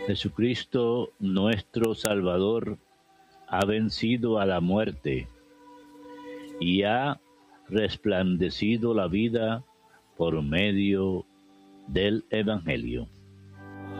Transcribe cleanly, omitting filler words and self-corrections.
Jesucristo, nuestro Salvador, ha vencido a la muerte y ha resplandecido la vida por medio del Evangelio.